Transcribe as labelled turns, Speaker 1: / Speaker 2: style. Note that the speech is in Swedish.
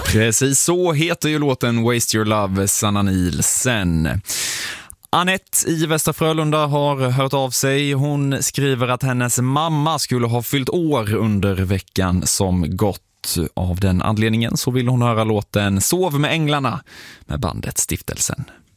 Speaker 1: Precis så heter ju låten Waste Your Love, Sanna Nielsen. Anette i Västra Frölunda har hört av sig. Hon skriver att hennes mamma skulle ha fyllt år under veckan som gått. Av den anledningen så vill hon höra låten Sov med änglarna med bandet Stiftelsen.